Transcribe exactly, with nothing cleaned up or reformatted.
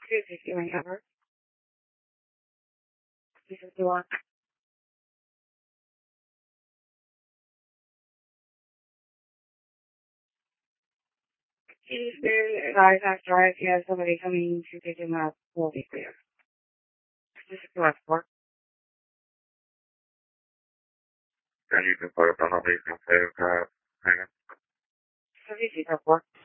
Please is doing ever. This is the one. Please bear advise after if you have somebody coming to pick him up will be clear. This is the last part. Then you can put it on the leaf and say, uh, hang on. So this is the part.